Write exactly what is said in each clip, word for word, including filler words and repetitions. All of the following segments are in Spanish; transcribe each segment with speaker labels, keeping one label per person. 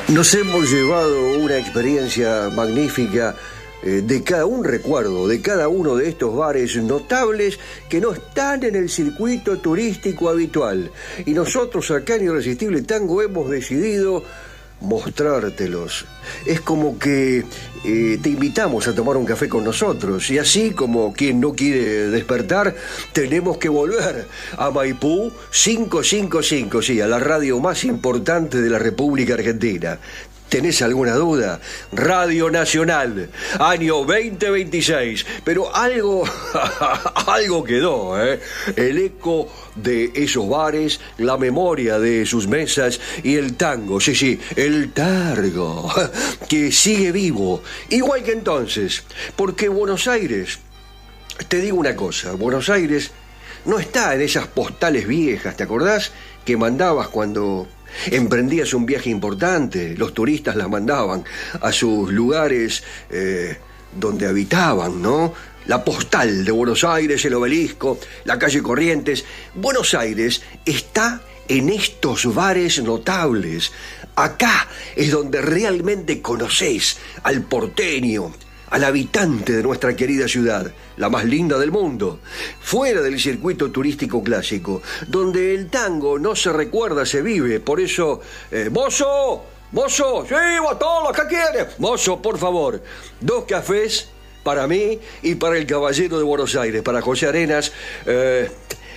Speaker 1: Nos hemos llevado una experiencia magnífica eh, de cada un recuerdo de cada uno de estos bares notables que no están en el circuito turístico habitual. Y nosotros acá en Irresistible Tango hemos decidido mostrártelos. Es como que eh, te invitamos a tomar un café con nosotros, y así como quien no quiere despertar, tenemos que volver a Maipú cinco cinco cinco, sí, a la radio más importante de la República Argentina. ¿Tenés alguna duda? Radio Nacional, año veinte veintiséis. Pero algo, algo quedó, ¿eh? El eco de esos bares, la memoria de sus mesas y el tango, sí, sí, el targo, que sigue vivo, igual que entonces. Porque Buenos Aires, te digo una cosa, Buenos Aires no está en esas postales viejas, ¿te acordás? Que mandabas cuando emprendías un viaje importante. Los turistas las mandaban a sus lugares eh, donde habitaban, ¿no? La postal de Buenos Aires, el Obelisco, la calle Corrientes. Buenos Aires está en estos bares notables. Acá es donde realmente conocés al porteño, al habitante de nuestra querida ciudad, la más linda del mundo, fuera del circuito turístico clásico, donde el tango no se recuerda, se vive. Por eso, eh, ¡mozo! ¡Mozo! ¡Sí, botón! ¿Qué quieres? Mozo, por favor, dos cafés para mí y para el caballero de Buenos Aires, para José Arenas, eh,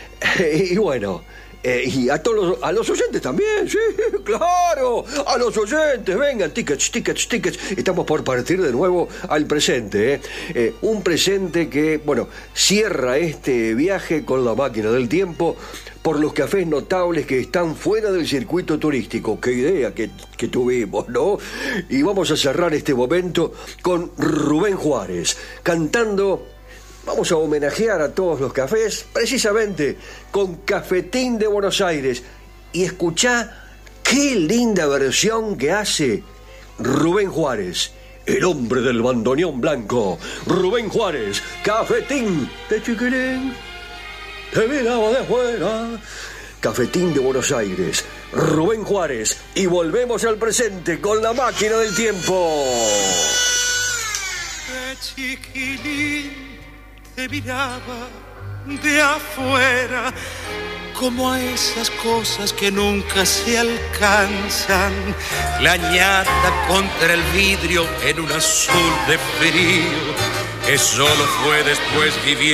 Speaker 1: y bueno... Eh, y a todos los, a los oyentes también, sí, claro, a los oyentes, vengan, tickets, tickets, tickets. Estamos por partir de nuevo al presente, ¿eh? Eh, un presente que, bueno, cierra este viaje con la máquina del tiempo por los cafés notables que están fuera del circuito turístico. Qué idea que, que tuvimos, ¿no? Y vamos a cerrar este momento con Rubén Juárez, cantando... Vamos a homenajear a todos los cafés, precisamente con Cafetín de Buenos Aires. Y escuchá qué linda versión que hace Rubén Juárez, el hombre del bandoneón blanco. Rubén Juárez, Cafetín de Chiquilín, te miraba de afuera. Cafetín de Buenos Aires, Rubén Juárez. Y volvemos al presente con la máquina del tiempo.
Speaker 2: De Chiquilín te miraba de afuera, como a esas cosas que nunca se alcanzan. La ñata contra el vidrio en un azul de frío, que solo fue después viviendo